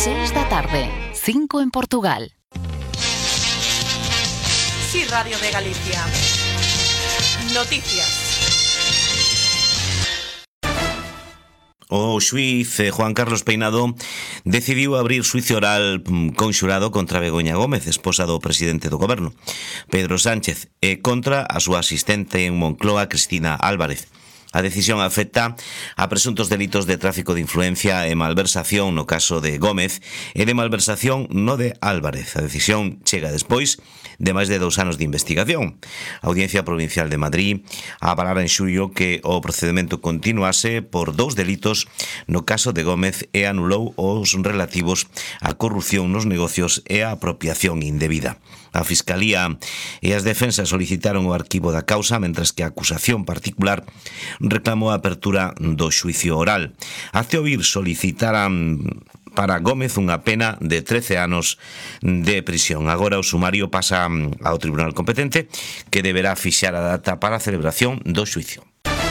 6 da tarde, 5 en Portugal. Sí, Radio de Galicia. Noticias. O xuíz Juan Carlos Peinado decidiu abrir xuicio oral conxurado contra Begoña Gómez, esposa do presidente do goberno, Pedro Sánchez, e contra a súa asistente en Moncloa, Cristina Álvarez. A decisión afecta a presuntos delitos de tráfico de influencia e malversación no caso de Gómez e de malversación no de Álvarez. A decisión chega despois de máis de 2 anos de investigación. A Audiencia Provincial de Madrid avalara en xullo que o procedemento continuase por 2 delitos no caso de Gómez e anulou os relativos á corrupción nos negocios e á apropiación indebida. A Fiscalía e as defensas solicitaron o arquivo da causa, mentras que a acusación particular reclamou a apertura do xuicio oral. Até oír solicitaran para Gómez unha pena de 13 anos de prisión. Agora o sumario pasa ao tribunal competente, que deberá fixar a data para a celebración do xuicio.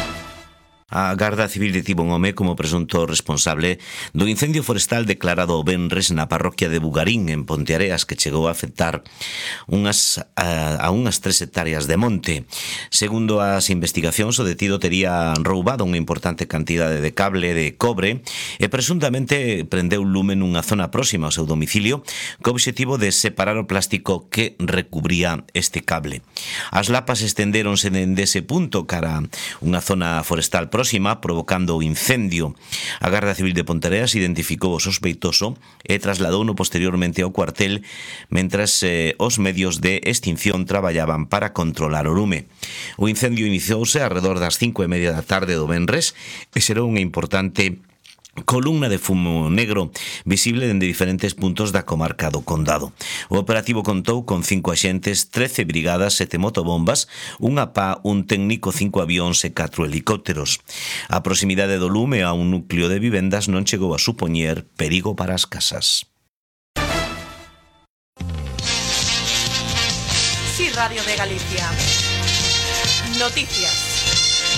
A Garda Civil detivo un home como presunto responsable do incendio forestal declarado o venres na parroquia de Bugarín, en Ponteareas, que chegou a afectar a unhas 3 hectáreas de monte. Segundo as investigacións, o detido tería roubado unha importante cantidade de cable de cobre e presuntamente prendeu lume nunha zona próxima ao seu domicilio co obxectivo de separar o plástico que recubría este cable. As lapas estendéronse dende ese punto cara unha zona forestal próxima, provocando o incendio. A Garda Civil de Ponteareas identificou o sospeitoso e trasladouno posteriormente ao cuartel, mentras os medios de extinción traballaban para controlar o lume. O incendio iniciouse alrededor das 5:30 da tarde do venres e xerou unha importante columna de fumo negro visible dende diferentes puntos da comarca do Condado. O operativo contou con 5 axentes, 13 brigadas, 7 motobombas, unha PA, un técnico, 5 avións e 4 helicópteros. A proximidade do lume a un núcleo de vivendas non chegou a supoñer perigo para as casas. Sí, Radio de Galicia. Noticias.